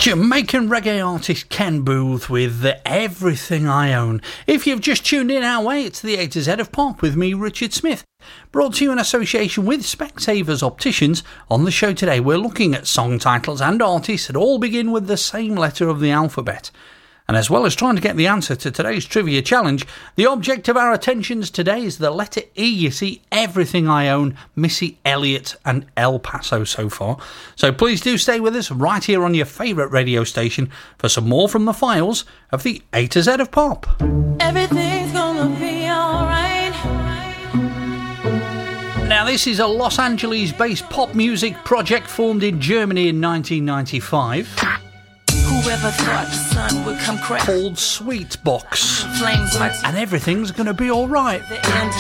Jamaican reggae artist Ken Booth with Everything I Own. If you've just tuned in our way, it's the A to Z of Pop with me, Richard Smith. Brought to you in association with Specsavers Opticians. On the show today, we're looking at song titles and artists that all begin with the same letter of the alphabet. And as well as trying to get the answer to today's trivia challenge, the object of our attentions today is the letter E. You see, Everything I Own, Missy Elliott and El Paso so far. So please do stay with us right here on your favourite radio station for some more from the files of the A to Z of Pop. Everything's gonna be alright. Now, this is a Los Angeles-based pop music project formed in Germany in 1995. Whoever thought the sun would come crack Called Sweetbox. flames like And everything's going to be alright. the end.